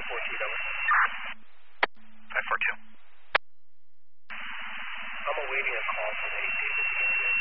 542, over. 542. I'm awaiting a call from a David Anderson.